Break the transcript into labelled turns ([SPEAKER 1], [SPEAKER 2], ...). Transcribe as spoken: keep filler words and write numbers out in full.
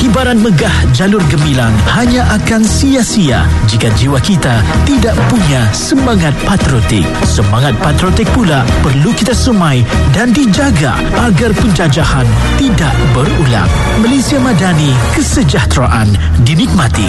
[SPEAKER 1] Pengibaran megah jalur gemilang hanya akan sia-sia jika jiwa kita tidak punya semangat patriotik. Semangat patriotik pula perlu kita semai dan dijaga agar penjajahan tidak berulang. Malaysia Madani, kesejahteraan dinikmati.